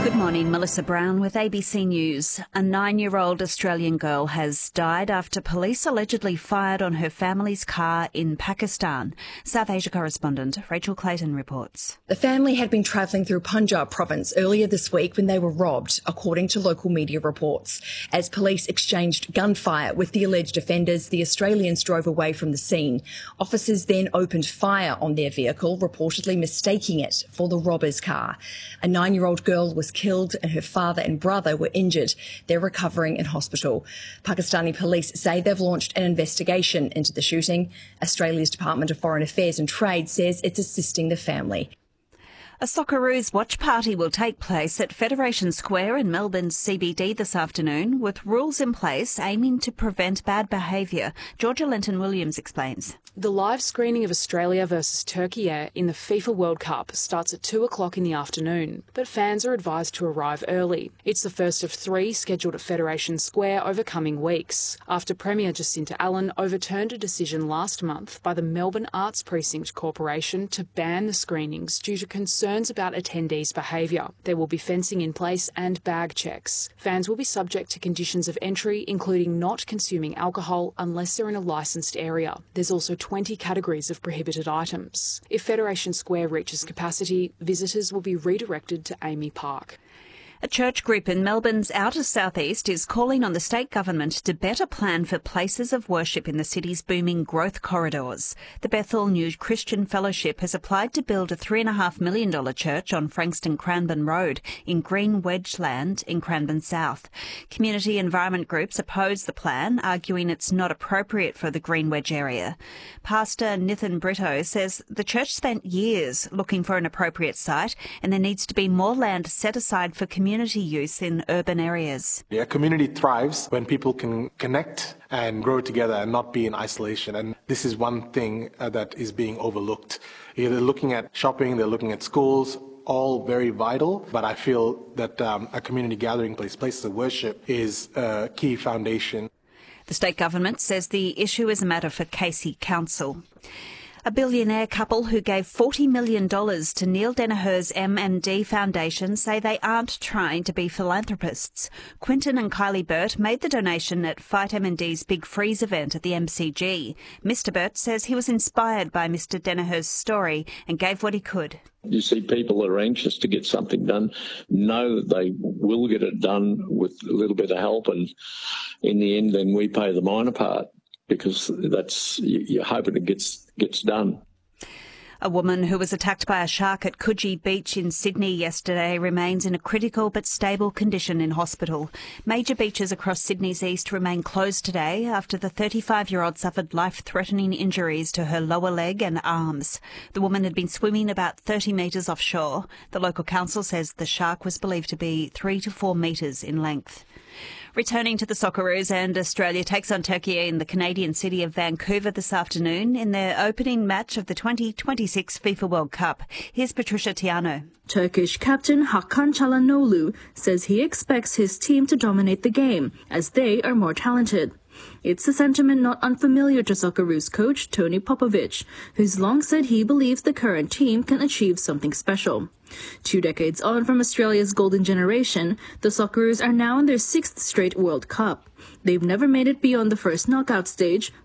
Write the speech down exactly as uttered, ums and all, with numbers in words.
Good morning, Melissa Brown with A B C News. A nine-year-old Australian girl has died after police allegedly fired on her family's car in Pakistan. South Asia correspondent Rachel Clayton reports. The family had been travelling through Punjab province earlier this week when they were robbed, according to local media reports. As police exchanged gunfire with the alleged offenders, the Australians drove away from the scene. Officers then opened fire on their vehicle, reportedly mistaking it for the robber's car. A nine-year-old girl was killed and her father and brother were injured. They're recovering in hospital. Pakistani police say they've launched an investigation into the shooting. Australia's Department of Foreign Affairs and Trade says it's assisting the family. A Socceroos watch party will take place at Federation Square in Melbourne's C B D this afternoon, with rules in place aiming to prevent bad behaviour. Georgia Lenton-Williams explains. The live screening of Australia versus Turkey in the FIFA World Cup starts at two o'clock in the afternoon, but fans are advised to arrive early. It's the first of three scheduled at Federation Square over coming weeks, after Premier Jacinta Allen overturned a decision last month by the Melbourne Arts Precinct Corporation to ban the screenings due to concerns about attendees' behaviour. There will be fencing in place and bag checks. Fans will be subject to conditions of entry, including not consuming alcohol unless they're in a licensed area. There's also twenty categories of prohibited items. If Federation Square reaches capacity, visitors will be redirected to Amy Park. A church group in Melbourne's outer southeast is calling on the state government to better plan for places of worship in the city's booming growth corridors. The Bethel New Christian Fellowship has applied to build a three point five million dollars church on Frankston Cranbourne Road in Green Wedge Land in Cranbourne South. Community environment groups oppose the plan, arguing it's not appropriate for the Green Wedge area. Pastor Nithin Brito says the church spent years looking for an appropriate site and there needs to be more land set aside for community community use in urban areas. A community thrives when people can connect and grow together and not be in isolation. And this is one thing uh, that is being overlooked. They're looking at shopping, they're looking at schools, all very vital. But I feel that um, a community gathering place, places of worship, is a key foundation. The state government says the issue is a matter for Casey Council. A billionaire couple who gave forty million dollars to Neil Danaher's M and D Foundation say they aren't trying to be philanthropists. Quinton and Kylie Burt made the donation at Fight M and D's Big Freeze event at the M C G. Mister Burt says he was inspired by Mister Danaher's story and gave what he could. You see people that are anxious to get something done, know they will get it done with a little bit of help, and in the end then we pay the minor part, because that's, you're hoping it gets gets done. A woman who was attacked by a shark at Coogee Beach in Sydney yesterday remains in a critical but stable condition in hospital. Major beaches across Sydney's east remain closed today after the thirty-five-year-old suffered life-threatening injuries to her lower leg and arms. The woman had been swimming about thirty metres offshore. The local council says the shark was believed to be three to four metres in length. Returning to the Socceroos, and Australia takes on Turkey in the Canadian city of Vancouver this afternoon in their opening match of the twenty twenty-six FIFA World Cup. Here's Patricia Tiano. Turkish captain Hakan Çalhanoğlu says he expects his team to dominate the game, as they are more talented. It's a sentiment not unfamiliar to Socceroos coach Tony Popovic, who's long said he believes the current team can achieve something special. Two decades on from Australia's golden generation, the Socceroos are now in their sixth straight World Cup. They've never made it beyond the first knockout stage,